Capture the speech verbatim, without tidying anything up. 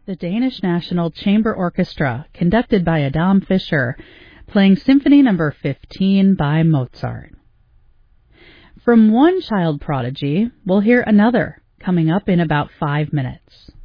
the Danish National Chamber Orchestra, conducted by Adam Fischer, playing Symphony Number fifteen by Mozart. From one child prodigy, we'll hear another, coming up in about five minutes.